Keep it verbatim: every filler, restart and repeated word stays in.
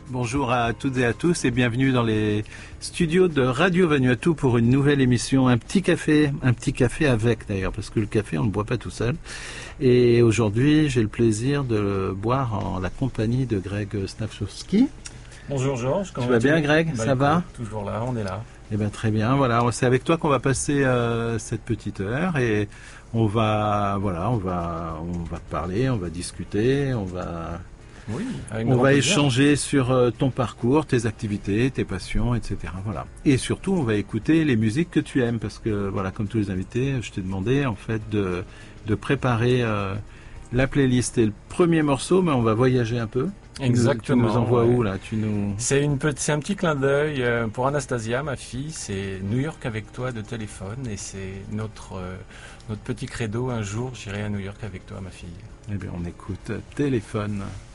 Bonjour à toutes et à tous et bienvenue dans les studios de Radio Vanuatu pour une nouvelle émission, un petit café, un petit café avec d'ailleurs, parce que le café on ne boit pas tout seul. Et aujourd'hui j'ai le plaisir de le boire en la compagnie de Greg Snavchowski. Bonjour Georges, comment tu vas bien Greg? bah, Ça écoute, va? Toujours là, on est là. Eh bien très bien, voilà, c'est avec toi qu'on va passer euh, cette petite heure et on va, voilà, on va, on va parler, on va discuter, on va, oui, on va échanger sur euh, ton parcours, tes activités, tes passions, et cetera. Voilà. Et surtout, on va écouter les musiques que tu aimes parce que voilà, comme tous les invités, je t'ai demandé en fait de, de préparer euh, la playlist et le premier morceau, mais on va voyager un peu. Exactement. Tu nous envoies ouais. où là? Tu nous... C'est une petite, c'est un petit clin d'œil euh, pour Anastasia, ma fille. C'est New York avec toi de Téléphone et c'est notre euh, notre petit credo. Un jour, j'irai à New York avec toi, ma fille. Eh bien, on écoute Téléphone.